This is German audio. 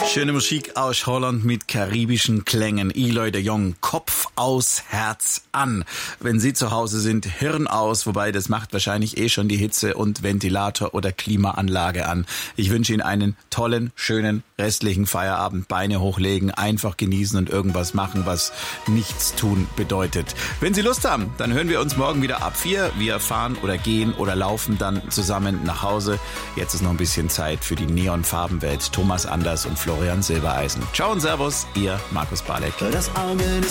Schöne Musik aus Holland mit karibischen Klängen. Eloy de Jong, Kopf aus, Herz an. Wenn Sie zu Hause sind, Hirn aus, wobei das macht wahrscheinlich schon die Hitze und Ventilator oder Klimaanlage an. Ich wünsche Ihnen einen tollen, schönen restlichen Feierabend. Beine hochlegen, einfach genießen und irgendwas machen, was nichts tun bedeutet. Wenn Sie Lust haben, dann hören wir uns morgen wieder ab 4. Wir fahren oder gehen oder laufen dann zusammen nach Hause. Jetzt ist noch ein bisschen Zeit für die Neonfarbenwelt. Thomas Anders und Florian Silbereisen. Ciao und Servus, Ihr Markus Balek. Das Auge